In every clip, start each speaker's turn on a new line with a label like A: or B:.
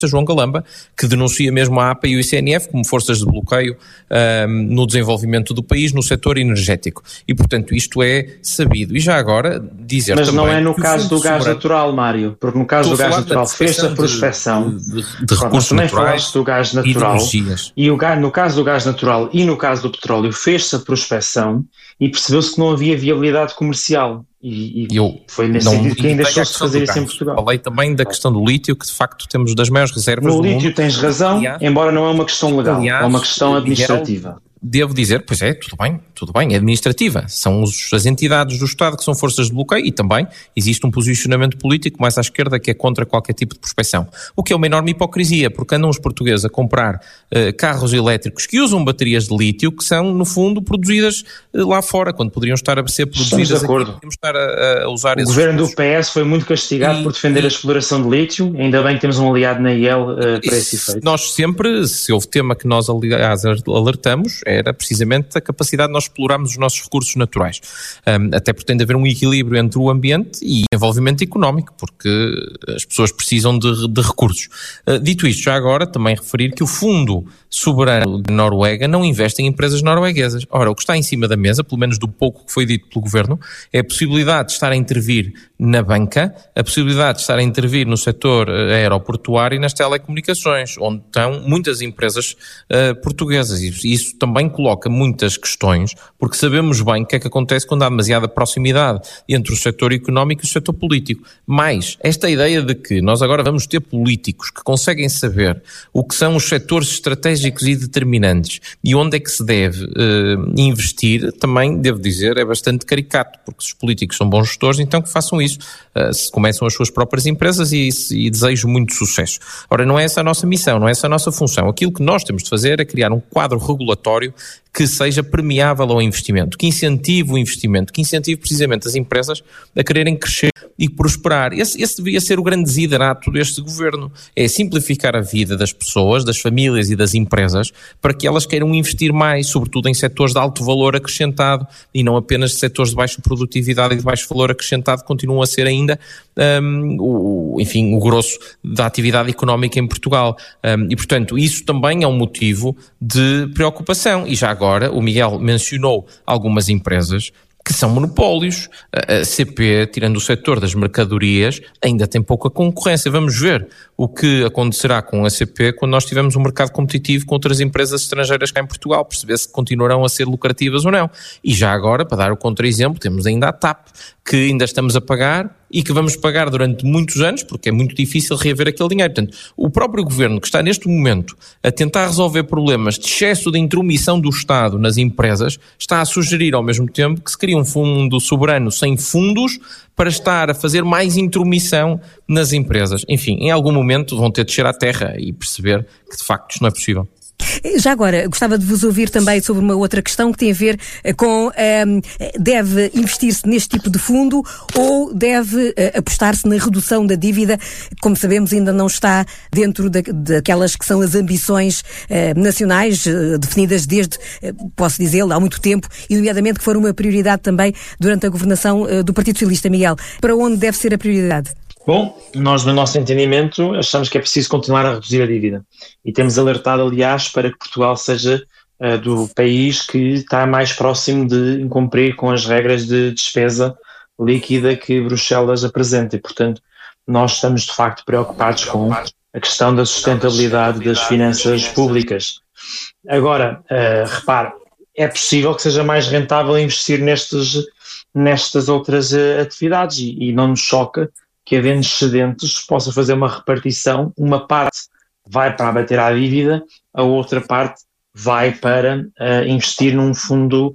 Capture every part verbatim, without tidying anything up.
A: João Galamba, que denuncia mesmo a APA e o I C N F como forças de bloqueio um, no desenvolvimento do país, no setor energético. E, portanto, isto é sabido. E já agora, dizer
B: Mas
A: também...
B: Mas não é no caso do gás natural, Mário, porque no caso do gás natural fez-se a prospecção
A: de, de, de recursos
B: também
A: naturais
B: falaste do gás natural,
A: e,
B: e o gás, no caso do gás natural e no caso do petróleo fez-se a prospecção e percebeu-se que não havia viabilidade comercial. E, e
A: eu
B: foi nesse sentido que ainda deixou-se fazer isso em Portugal.
A: Falei também da questão do lítio, que de facto temos das maiores reservas
B: no
A: do mundo.
B: No lítio tens razão, aliás, embora não é uma questão legal, aliás, é uma questão administrativa.
A: Miguel, devo dizer, pois é, tudo bem, tudo bem, é administrativa. São os, as entidades do Estado que são forças de bloqueio e também existe um posicionamento político mais à esquerda que é contra qualquer tipo de prospecção. O que é uma enorme hipocrisia, porque andam os portugueses a comprar uh, carros elétricos que usam baterias de lítio que são, no fundo, produzidas uh, lá fora, quando poderiam estar a ser produzidas
B: de acordo.
A: aqui. Estar a, a usar
B: o governo recursos. do P S foi muito castigado e, por defender e, a exploração de lítio, ainda bem que temos um aliado na I E L uh, para esse efeito.
A: Nós sempre, se houve tema que nós aliás alertamos, era precisamente a capacidade de nós explorarmos os nossos recursos naturais. Um, até porque tem de haver um equilíbrio entre o ambiente e o envolvimento económico, porque as pessoas precisam de, de recursos. Uh, dito isto, já agora também referir que o Fundo Soberano de Noruega não investe em empresas norueguesas. Ora, o que está em cima da mesa, pelo menos do pouco que foi dito pelo Governo, é a possibilidade de estar a intervir na banca, a possibilidade de estar a intervir no setor aeroportuário e nas telecomunicações, onde estão muitas empresas uh, portuguesas. E isso também coloca muitas questões, porque sabemos bem o que é que acontece quando há demasiada proximidade entre o setor económico e o setor político. Mas esta ideia de que nós agora vamos ter políticos que conseguem saber o que são os setores estratégicos e determinantes e onde é que se deve uh, investir, também, devo dizer, é bastante caricato, porque se os políticos são bons gestores, então que façam isso. Uh, se começam as suas próprias empresas e, e desejo muito sucesso. Ora, não é essa a nossa missão, não é essa a nossa função. Aquilo que nós temos de fazer é criar um quadro regulatório que seja permeável ao investimento, que incentive o investimento, que incentive precisamente as empresas a quererem crescer e prosperar. Esse, esse devia ser o grande desiderato deste governo, é simplificar a vida das pessoas, das famílias e das empresas, para que elas queiram investir mais, sobretudo em setores de alto valor acrescentado e não apenas setores de baixa produtividade e de baixo valor acrescentado, que continuam a ser ainda, um, o, enfim, o grosso da atividade económica em Portugal. Um, e, portanto, isso também é um motivo de preocupação. E já agora, o Miguel mencionou algumas empresas que são monopólios. A C P, tirando o setor das mercadorias, ainda tem pouca concorrência. Vamos ver o que acontecerá com a C P quando nós tivermos um mercado competitivo com outras empresas estrangeiras cá em Portugal, perceber se continuarão a ser lucrativas ou não. E já agora, para dar o contra-exemplo, temos ainda a TAP, que ainda estamos a pagar e que vamos pagar durante muitos anos, porque é muito difícil reaver aquele dinheiro. Portanto, o próprio governo que está neste momento a tentar resolver problemas de excesso de intromissão do Estado nas empresas, está a sugerir ao mesmo tempo que se cria um fundo soberano sem fundos para estar a fazer mais intromissão nas empresas. Enfim, em algum momento vão ter de descer à terra e perceber que de facto isto não é possível.
C: Já agora, gostava de vos ouvir também sobre uma outra questão que tem a ver com um, deve investir-se neste tipo de fundo ou deve uh, apostar-se na redução da dívida, como sabemos ainda não está dentro da, daquelas que são as ambições uh, nacionais uh, definidas desde, uh, posso dizê-lo, há muito tempo, e nomeadamente que foram uma prioridade também durante a governação uh, do Partido Socialista. Miguel, para onde deve ser a prioridade?
B: Bom, nós no nosso entendimento achamos que é preciso continuar a reduzir a dívida e temos alertado, aliás, para que Portugal seja uh, do país que está mais próximo de cumprir com as regras de despesa líquida que Bruxelas apresenta e, portanto, nós estamos de facto preocupados com a questão da sustentabilidade das finanças públicas. Agora, uh, repare, é possível que seja mais rentável investir nestes, nestas outras uh, atividades e, e não nos choca que, havendo excedentes, possa fazer uma repartição, uma parte vai para abater a dívida, a outra parte vai para uh, investir num fundo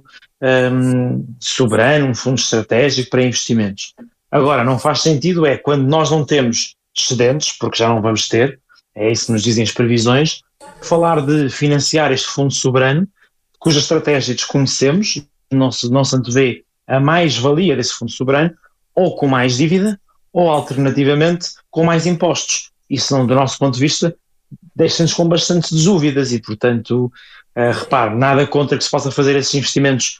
B: um, soberano, um fundo estratégico para investimentos. Agora, não faz sentido é, quando nós não temos excedentes, porque já não vamos ter, é isso que nos dizem as previsões, falar de financiar este fundo soberano, cuja estratégia desconhecemos, não se, não se antevê a mais-valia desse fundo soberano, ou com mais dívida, ou alternativamente com mais impostos. Isso, não, do nosso ponto de vista, deixa-nos com bastantes dúvidas e, portanto, uh, repare, nada contra que se possa fazer esses investimentos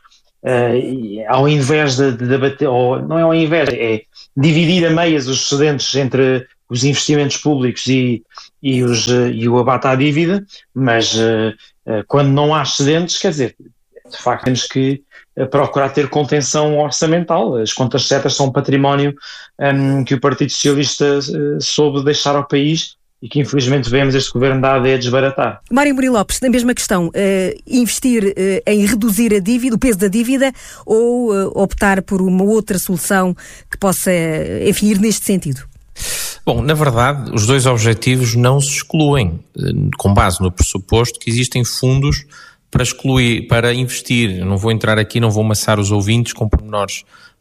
B: uh, ao invés de, de debater, ou não é ao invés, é dividir a meias os excedentes entre os investimentos públicos e, e, os, e o abate à dívida, mas uh, uh, quando não há excedentes, quer dizer, de facto temos que uh, procurar ter contenção orçamental. As contas certas são um património um, que o Partido Socialista uh, soube deixar ao país e que infelizmente vemos este governo da A D a desbaratar.
C: Mário Murilo Lopes, na mesma questão, uh, investir uh, em reduzir a dívida, o peso da dívida, ou uh, optar por uma outra solução que possa, enfim, ir neste sentido?
A: Bom, na verdade, os dois objetivos não se excluem, com base no pressuposto que existem fundos para excluir, para investir. Não vou entrar aqui, não vou amassar os ouvintes com pormenores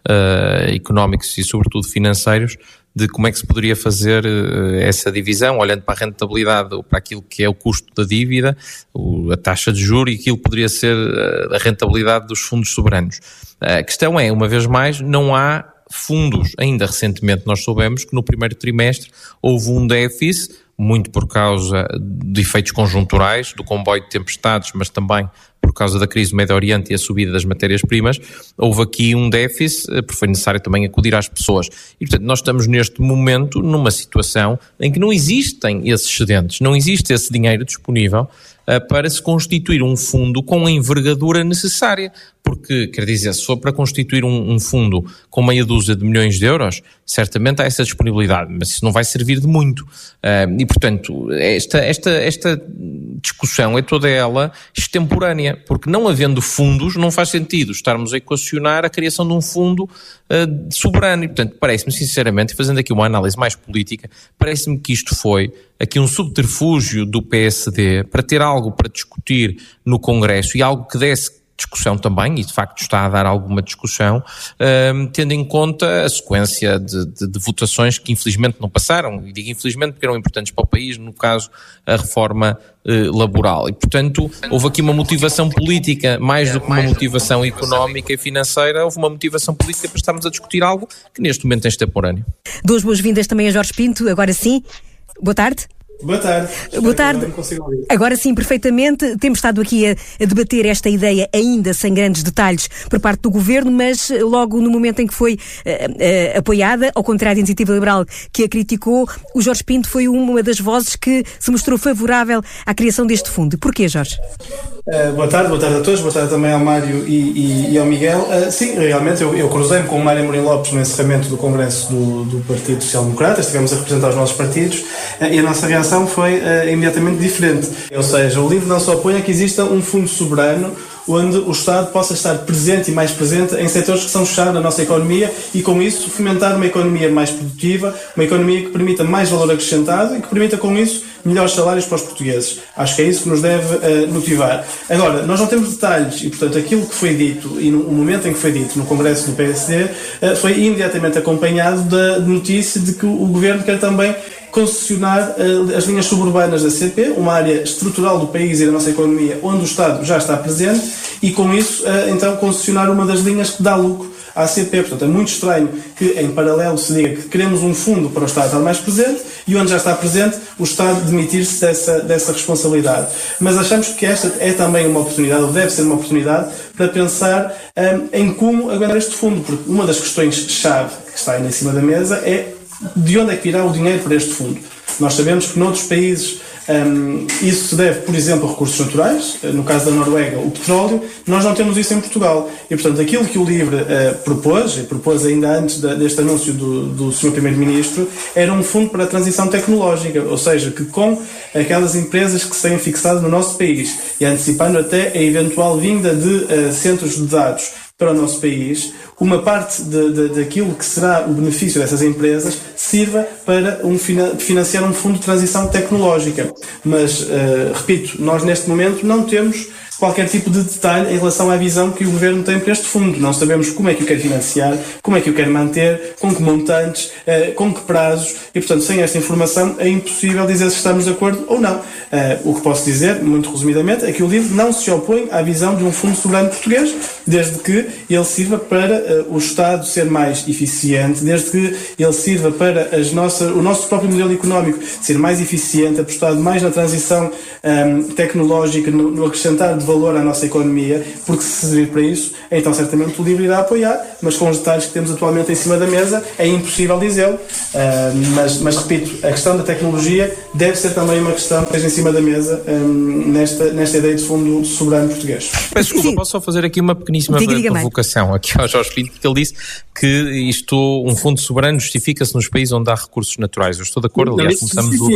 A: uh, económicos e sobretudo financeiros de como é que se poderia fazer uh, essa divisão, olhando para a rentabilidade ou para aquilo que é o custo da dívida, o, a taxa de juros e aquilo que poderia ser uh, a rentabilidade dos fundos soberanos. Uh, a questão é, uma vez mais, não há fundos. Ainda recentemente nós soubemos que no primeiro trimestre houve um déficit, muito por causa de efeitos conjunturais, do comboio de tempestades, mas também por causa da crise do Médio Oriente e a subida das matérias-primas. Houve aqui um déficit, porque foi necessário também acudir às pessoas. E, portanto, nós estamos neste momento numa situação em que não existem esses excedentes, não existe esse dinheiro disponível uh, para se constituir um fundo com a envergadura necessária. Porque, quer dizer, se for para constituir um, um fundo com meia dúzia de milhões de euros, certamente há essa disponibilidade, mas isso não vai servir de muito. Uh, e, portanto, esta, esta, esta discussão é toda ela extemporânea, porque não havendo fundos, não faz sentido estarmos a equacionar a criação de um fundo uh, soberano. E, portanto, parece-me, sinceramente, fazendo aqui uma análise mais política, parece-me que isto foi aqui um subterfúgio do P S D para ter algo para discutir no Congresso e algo que desse discussão também, e de facto está a dar alguma discussão, um, tendo em conta a sequência de, de, de votações que infelizmente não passaram, e digo infelizmente porque eram importantes para o país, no caso a reforma uh, laboral, e portanto houve aqui uma motivação política, mais do que uma motivação económica e financeira, houve uma motivação política para estarmos a discutir algo que neste momento é extemporâneo.
C: Duas boas-vindas também a Jorge Pinto, agora sim, boa tarde.
D: Boa tarde.
C: Boa tarde. Agora sim, perfeitamente. Temos estado aqui a, a debater esta ideia ainda sem grandes detalhes por parte do Governo, mas logo no momento em que foi uh, uh, apoiada, ao contrário da Iniciativa Liberal que a criticou, o Jorge Pinto foi uma das vozes que se mostrou favorável à criação deste fundo. Porquê, Jorge?
D: Uh, boa tarde, boa tarde a todos, boa tarde também ao Mário e, e, e ao Miguel. Uh, sim, realmente eu, eu cruzei-me com o Mário Murilo Lopes no encerramento do Congresso do, do Partido Social Democrata, estivemos a representar os nossos partidos uh, e a nossa reação foi uh, imediatamente diferente. Ou seja, o LIVRE não só apoia que exista um fundo soberano onde o Estado possa estar presente e mais presente em setores que são chave da nossa economia e, com isso, fomentar uma economia mais produtiva, uma economia que permita mais valor acrescentado e que permita, com isso, melhores salários para os portugueses. Acho que é isso que nos deve uh, motivar. Agora, nós não temos detalhes e, portanto, aquilo que foi dito e no momento em que foi dito no Congresso do P S D uh, foi imediatamente acompanhado da notícia de que o Governo quer também concessionar uh, as linhas suburbanas da C P, uma área estrutural do país e da nossa economia onde o Estado já está presente e, com isso, uh, então, concessionar uma das linhas que dá lucro à C P. Portanto, é muito estranho que, em paralelo, se diga que queremos um fundo para o Estado estar mais presente e, onde já está presente, o Estado demitir-se dessa, dessa responsabilidade. Mas achamos que esta é também uma oportunidade, ou deve ser uma oportunidade, para pensar um, em como aguentar este fundo, porque uma das questões-chave que está aí em cima da mesa é de onde é que irá o dinheiro para este fundo. Nós sabemos que noutros países um, isso se deve, por exemplo, a recursos naturais, no caso da Noruega, o petróleo. Nós não temos isso em Portugal. E, portanto, aquilo que o LIVRE uh, propôs, e propôs ainda antes da, deste anúncio do, do senhor Primeiro-Ministro, era um fundo para a transição tecnológica, ou seja, que com aquelas empresas que se têm fixado no nosso país e antecipando até a eventual vinda de uh, centros de dados para o nosso país, uma parte de, de, daquilo que será o benefício dessas empresas sirva para um, financiar um fundo de transição tecnológica. Mas, uh, repito, nós neste momento não temos qualquer tipo de detalhe em relação à visão que o Governo tem para este fundo. Não sabemos como é que o quer financiar, como é que o quer manter, com que montantes, uh, com que prazos, e, portanto, sem esta informação é impossível dizer se estamos de acordo ou não. Uh, o que posso dizer, muito resumidamente, é que o LIVRE não se opõe à visão de um fundo soberano português, desde que ele sirva para uh, o Estado ser mais eficiente, desde que ele sirva para as nossas, o nosso próprio modelo económico ser mais eficiente, apostado mais na transição um, tecnológica, no, no acrescentar de valor à nossa economia, porque se servir para isso, então certamente o LIVRE irá apoiar, mas com os detalhes que temos atualmente em cima da mesa é impossível dizê-lo, uh, mas, mas repito, a questão da tecnologia deve ser também uma questão que esteja em cima da mesa um, nesta, nesta ideia de fundo soberano português.
A: Peço desculpa, posso só fazer aqui uma pequeníssima diga, diga provocação aqui ao Jorge Pinto, porque ele disse que isto, um fundo soberano justifica-se nos países onde há recursos naturais. Eu estou de acordo, aliás, começamos o